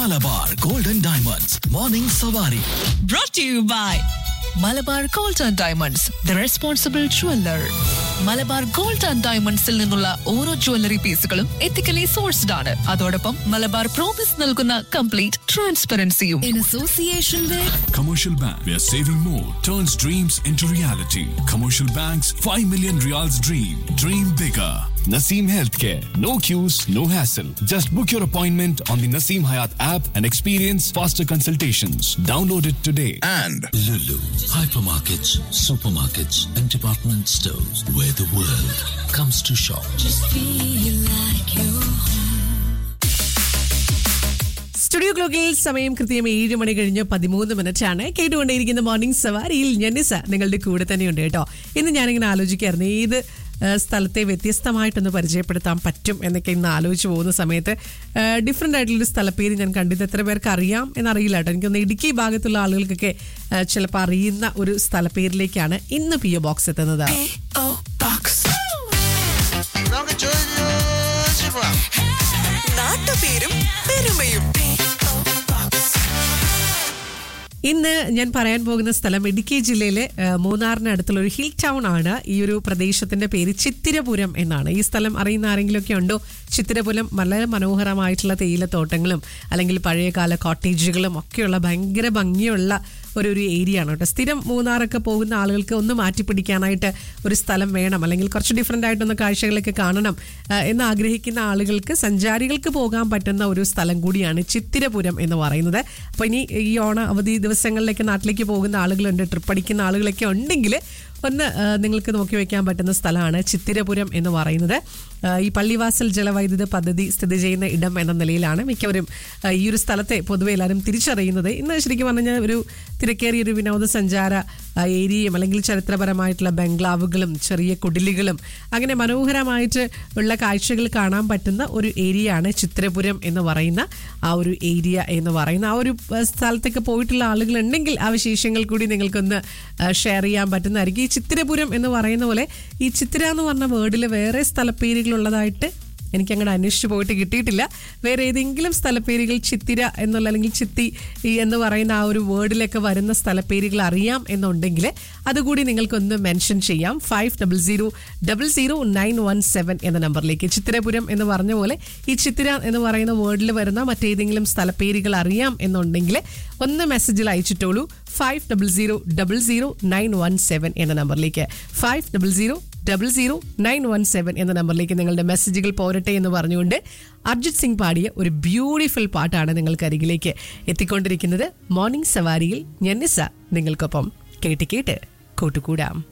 Malabar Golden Diamonds Morning Savari. Brought to you by Malabar gold and diamonds the responsible jeweller. Malabar gold and ഡയമണ്ട്സിൽ നിന്നുള്ള ഓരോ jewellery പീസുകളും ethically sourced ആണ്. അതോടൊപ്പം Malabar promise നൽകുന്ന complete ട്രാൻസ്പെറൻസിയും. In association with Commercial Bank, where saving more turns dreams into reality. Commercial Bank's 5 million Riyals dream. Dream bigger. Naseem Healthcare. No queues, no hassle. Just book your appointment on the Naseem Hayat app and experience faster consultations. Download it today. And Lulu, hypermarkets, supermarkets, and department stores where the world comes to shop. Just feel like you're studio ക്ലോക്കിൽ സമയം കൃത്യം 7 മണി കഴിഞ്ഞ് 13 മിനിറ്റാണ്. കേട്ടുകൊണ്ടേയിരിക്കുന്ന morning സവാരിയിൽ ഞാൻ നിസ നിങ്ങളുടെ കൂടെ തന്നെയുണ്ട് കേട്ടോ. ഇന്ന് ഞാനിങ്ങനെ ആലോചിക്കായിരുന്നു ഏത് സ്ഥലത്തെ വ്യത്യസ്തമായിട്ടൊന്ന് പരിചയപ്പെടുത്താൻ പറ്റും എന്നൊക്കെ ഇന്ന് ആലോചിച്ച് പോകുന്ന സമയത്ത് ഡിഫറെൻ്റ് ആയിട്ടുള്ളൊരു സ്ഥലപ്പേര് ഞാൻ കണ്ടിട്ട് എത്ര പേർക്ക് അറിയാം എന്നറിയില്ല കേട്ടോ. എനിക്കൊന്ന് ഇടുക്കി ഭാഗത്തുള്ള ആളുകൾക്കൊക്കെ ചിലപ്പോൾ അറിയുന്ന ഒരു സ്ഥലപ്പേരിലേക്കാണ് ഇന്ന് PO ബോക്സ് എത്തുന്നത്. നാട്ടുപേരും പെരുമയും. ഇന്ന് ഞാൻ പറയാൻ പോകുന്ന സ്ഥലം ഇടുക്കി ജില്ലയിലെ മൂന്നാറിന് അടുത്തുള്ള ഒരു ഹിൽ ടൗൺ ആണ്. ഈ ഒരു പ്രദേശത്തിന്റെ പേര് ചിത്തിരപുരം എന്നാണ്. ഈ സ്ഥലം അറിയുന്ന ആരെങ്കിലും ഒക്കെ ഉണ്ടോ? ചിത്തിരപുരം വളരെ മനോഹരമായിട്ടുള്ള തേയിലത്തോട്ടങ്ങളും അല്ലെങ്കിൽ പഴയകാല കോട്ടേജുകളും ഒക്കെയുള്ള ഭയങ്കര ഭംഗിയുള്ള ഒരു ഏരിയ ആണ് കേട്ടോ. സ്ഥിരം മൂന്നാറൊക്കെ പോകുന്ന ആളുകൾക്ക് ഒന്ന് മാറ്റിപ്പിടിക്കാനായിട്ട് ഒരു സ്ഥലം വേണം, അല്ലെങ്കിൽ കുറച്ച് ഡിഫറെൻ്റ് ആയിട്ടൊന്ന് കാഴ്ചകളൊക്കെ കാണണം എന്ന് ആഗ്രഹിക്കുന്ന ആളുകൾക്ക്, സഞ്ചാരികൾക്ക് പോകാൻ പറ്റുന്ന ഒരു സ്ഥലം കൂടിയാണ് ചിത്തിരപുരം എന്ന് പറയുന്നത്. അപ്പോൾ ഇനി ഈ ഓണ അവധി ദിവസങ്ങളിലേക്ക് നാട്ടിലേക്ക് പോകുന്ന ആളുകളുണ്ട്, ട്രിപ്പ് അടിക്കുന്ന ആളുകളൊക്കെ ഉണ്ടെങ്കിൽ ഒന്ന് നിങ്ങൾക്ക് നോക്കി വയ്ക്കാൻ പറ്റുന്ന സ്ഥലമാണ് ചിത്തിരപുരം എന്ന് പറയുന്നത്. ഈ പള്ളിവാസൽ ജലവൈദ്യുത പദ്ധതി സ്ഥിതി ചെയ്യുന്ന ഇടം എന്ന നിലയിലാണ് മിക്കവരും ഈ ഒരു സ്ഥലത്തെ പൊതുവെ എല്ലാവരും തിരിച്ചറിയുന്നത്. ഇന്ന് ശരിക്കും പറഞ്ഞാൽ ഒരു തിരക്കേറിയൊരു വിനോദസഞ്ചാര ഏരിയയും അല്ലെങ്കിൽ ചരിത്രപരമായിട്ടുള്ള ബംഗ്ലാവുകളും ചെറിയ കുടിലുകളും അങ്ങനെ മനോഹരമായിട്ട് ഉള്ള കാഴ്ചകൾ കാണാൻ പറ്റുന്ന ഒരു ഏരിയയാണ് ചിത്തിരപുരം എന്ന് പറയുന്ന ആ ഒരു ഏരിയ എന്ന് പറയുന്ന ആ ഒരു സ്ഥലത്തൊക്കെ പോയിട്ടുള്ള ആളുകളുണ്ടെങ്കിൽ ആ വിശേഷങ്ങൾ കൂടി നിങ്ങൾക്കൊന്ന് ഷെയർ ചെയ്യാൻ പറ്റുന്നതായിരിക്കും. ഈ ചിത്തിരപുരം എന്ന് പറയുന്ന പോലെ ഈ ചിത്തിര എന്ന് പറഞ്ഞ വേർഡിൽ വേറെ സ്ഥലപ്പേരുകളുള്ളതായിട്ട് എനിക്ക് അങ്ങനെ അന്വേഷിച്ച് പോയിട്ട് കിട്ടിയിട്ടില്ല. വേറെ ഏതെങ്കിലും സ്ഥലപ്പേരുകൾ ചിത്തിര എന്നുള്ള അല്ലെങ്കിൽ ചിത്തി എന്ന് പറയുന്ന ആ ഒരു വേർഡിലൊക്കെ വരുന്ന സ്ഥലപ്പേരുകൾ അറിയാം എന്നുണ്ടെങ്കിൽ അതുകൂടി നിങ്ങൾക്കൊന്ന് മെൻഷൻ ചെയ്യാം. 50000917 എന്ന നമ്പറിലേക്ക്. ചിത്തിരപുരം എന്ന് പറഞ്ഞ പോലെ ഈ ചിത്തിര എന്ന് പറയുന്ന വേർഡിൽ വരുന്ന മറ്റേതെങ്കിലും സ്ഥലപ്പേരുകൾ അറിയാം എന്നുണ്ടെങ്കിൽ ഒന്ന് മെസ്സേജിൽ അയച്ചിട്ടോളൂ. 50000917 എന്ന നമ്പറിലേക്ക്. 50000917 എന്ന നമ്പറിലേക്ക് നിങ്ങളുടെ മെസ്സേജുകൾ പോരട്ടെ എന്ന് പറഞ്ഞുകൊണ്ട് അർജിത് സിംഗ് പാടിയ ഒരു ബ്യൂട്ടിഫുൾ പാട്ടാണ് നിങ്ങൾക്ക് അരികിലേക്ക് എത്തിക്കൊണ്ടിരിക്കുന്നത്. മോർണിംഗ് സവാരിയിൽ ഞാൻ നിസ നിങ്ങൾക്കൊപ്പം കേട്ട് കൂട്ടുകൂടാം.